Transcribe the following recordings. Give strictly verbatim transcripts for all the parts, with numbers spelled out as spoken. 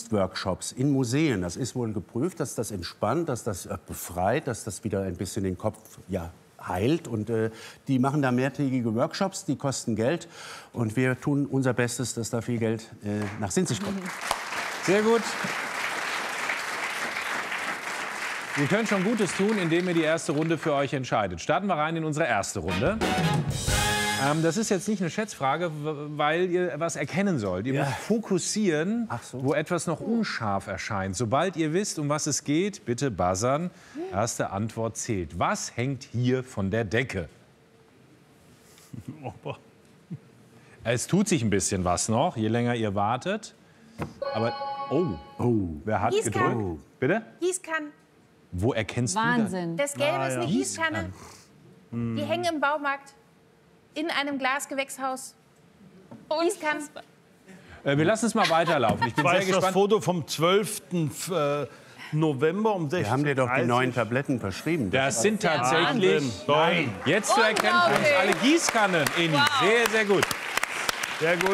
Kunstworkshops in Museen. Das ist wohl geprüft, dass das entspannt, dass das äh, befreit, dass das wieder ein bisschen den Kopf ja, heilt. Und äh, die machen da mehrtägige Workshops, die kosten Geld. Und wir tun unser Bestes, dass da viel Geld äh, nach Sinzig kommt. Sehr gut. Ihr könnt schon Gutes tun, indem ihr die erste Runde für euch entscheidet. Starten wir rein in unsere erste Runde. Ähm, das ist jetzt nicht eine Schätzfrage, weil ihr was erkennen sollt. Ihr Ja. müsst fokussieren, so. wo etwas noch unscharf erscheint. Sobald ihr wisst, um was es geht, bitte buzzern. Erste Antwort zählt. Was hängt hier von der Decke? Es tut sich ein bisschen was noch, je länger ihr wartet. Aber, oh, Oh. wer hat Gießkanne. gedrückt? Bitte? Gießkannen. Wo erkennst Wahnsinn. Das Gelbe Ah, ist eine ja. Gießkanne. Die hängen im Baumarkt. In einem Glasgewächshaus. Gießkannen. du? Äh, wir lassen es mal weiterlaufen. Ich bin Ich sehr weiß das gespannt. Foto vom zwölften äh, November um sechzehn Uhr. Wir haben dir doch die dreißig. neuen Tabletten verschrieben. Das sind tatsächlich... Nein. Jetzt zu erkennen für uns alle Gießkannen, Eni. Sehr, sehr gut. Sehr gut.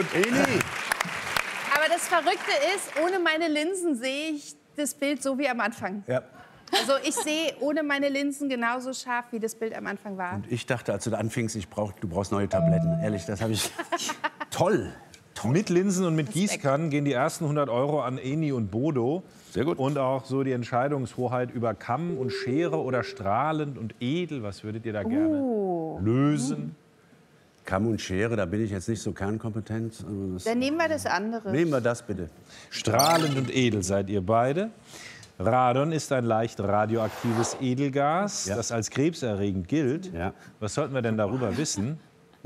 Aber das Verrückte ist, ohne meine Linsen sehe ich das Bild so wie am Anfang. Ja. Also ich sehe ohne meine Linsen genauso scharf, wie das Bild am Anfang war. Ich dachte, als du da anfingst, ich brauch, du brauchst neue Tabletten. Ehrlich, das habe ich... Toll. Mit Linsen und mit Gießkannen gehen die ersten hundert Euro an Eni und Bodo. Sehr gut. Und auch so die Entscheidungshoheit über Kamm und Schere oder strahlend und edel. Was würdet ihr da gerne lösen? Kamm und Schere, da bin ich jetzt nicht so kernkompetent. Also das, Dann nehmen wir das andere. nehmen wir das bitte. Strahlend und edel seid ihr beide. Radon ist ein leicht radioaktives Edelgas, Ja. das als krebserregend gilt. Ja. Was sollten wir denn darüber wissen?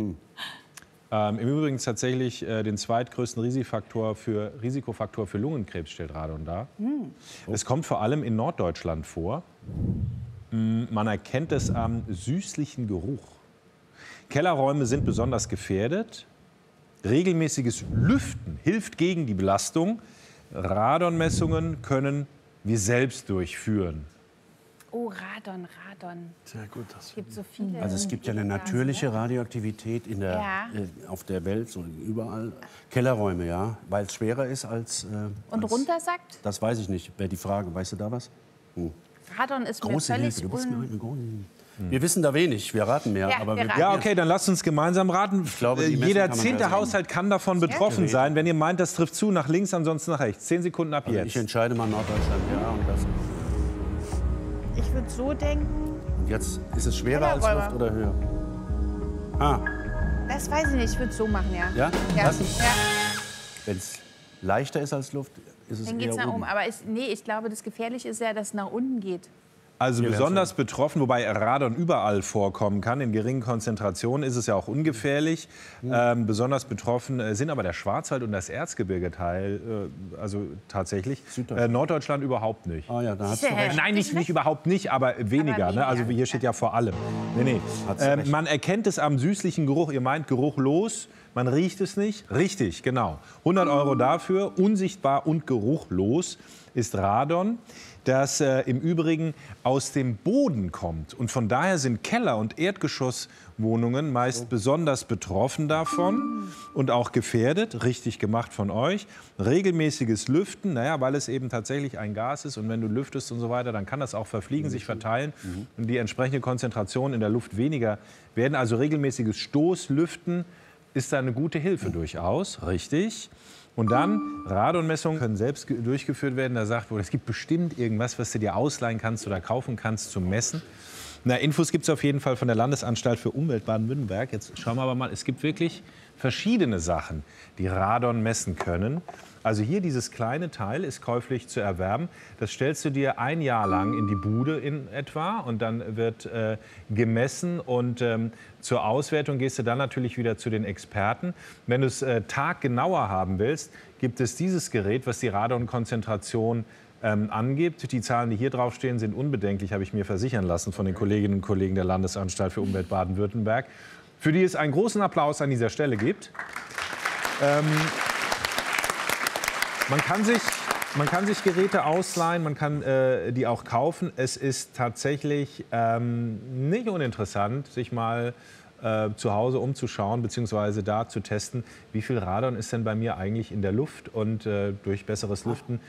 Ähm, Im Übrigen tatsächlich äh, den zweitgrößten Risikofaktor für, Risikofaktor für Lungenkrebs stellt Radon dar. Es kommt vor allem in Norddeutschland vor. Mm, Man erkennt es am süßlichen Geruch. Kellerräume sind besonders gefährdet. Regelmäßiges Lüften hilft gegen die Belastung. Radonmessungen können wir selbst durchführen. Oh, Radon, Radon. Sehr gut. Das Es gibt so viele. Also es gibt ja eine natürliche Radioaktivität in der, Ja. äh, auf der Welt, so überall. Kellerräume, ja, weil es schwerer ist als... Äh, Und als, runtersackt? Das weiß ich nicht, wäre die Frage. Weißt du da was? Radon ist mir Große völlig Hilfe. Du bist mir un... heute eine große Hilfe. Wir wissen da wenig, wir raten mehr. Ja, aber wir wir raten. Ja, okay, dann lasst uns gemeinsam raten. glaube, die Äh, Messung Jeder kann man zehnte da sehen. Haushalt kann davon betroffen sein. Wenn ihr meint, das trifft zu, nach links, ansonsten nach rechts. Zehn Sekunden ab Also jetzt. ich entscheide mal Norddeutschland, ja. Und, das. Ich würde so denken, Und jetzt ist es schwerer als Kellerräume. Luft oder höher? Ah, das weiß ich nicht, ich würde so machen, ja. ja? Ja, Lassen? ja. Wenn es leichter ist als Luft, ist es Dann eher geht es nach oben. oben. Aber ich, nee, ich glaube, das Gefährliche ist ja, dass es nach unten geht. Also Hier wär's besonders betroffen, wobei Radon überall vorkommen kann. In geringen Konzentrationen ist es ja auch ungefährlich. Ähm, besonders betroffen äh, sind aber der Schwarzwald und das Erzgebirgeteil, äh, also tatsächlich. Süddeutschland. Äh, Norddeutschland überhaupt nicht. Ah ja, da hast Siehste, du Herr recht. Nein, nicht, nicht überhaupt nicht, aber weniger. weniger. Ne? Also hier steht ja vor allem. Nee, nee. Hat's Ähm, recht. man erkennt es am süßlichen Geruch. Ihr meint geruchlos, man riecht es nicht. Richtig, genau. hundert Euro dafür. Unsichtbar und geruchlos ist Radon, das äh, im Übrigen aus dem Boden kommt. Und von daher sind Keller- und Erdgeschosswohnungen meist besonders betroffen davon und auch gefährdet. Richtig gemacht von euch. Regelmäßiges Lüften, naja, weil es eben tatsächlich ein Gas ist. Und wenn du lüftest und so weiter, dann kann das auch verfliegen, sich verteilen und die entsprechende Konzentration in der Luft weniger werden. Also regelmäßiges Stoßlüften ist da eine gute Hilfe durchaus. Richtig. Und dann, Radonmessungen können selbst ge- durchgeführt werden. Da sagt wohl, es gibt bestimmt irgendwas, was du dir ausleihen kannst oder kaufen kannst zum Messen. Na, Infos gibt es auf jeden Fall von der Landesanstalt für Umwelt Baden-Württemberg. Jetzt schauen wir aber mal, es gibt wirklich verschiedene Sachen, die Radon messen können. Also hier dieses kleine Teil ist käuflich zu erwerben. Das stellst du dir ein Jahr lang in die Bude in etwa und dann wird äh, gemessen und ähm, zur Auswertung gehst du dann natürlich wieder zu den Experten. Wenn du es äh, taggenauer haben willst, gibt es dieses Gerät, was die Radonkonzentration ähm, angibt. Die Zahlen, die hier draufstehen, sind unbedenklich, habe ich mir versichern lassen von den Kolleginnen und Kollegen der Landesanstalt für Umwelt Baden-Württemberg, für die es einen großen Applaus an dieser Stelle gibt. Ähm, Man kann sich, man kann sich Geräte ausleihen, man kann äh, die auch kaufen. Es ist tatsächlich ähm, nicht uninteressant, sich mal äh, zu Hause umzuschauen bzw. da zu testen, wie viel Radon ist denn bei mir eigentlich in der Luft. Und äh, durch besseres Lüften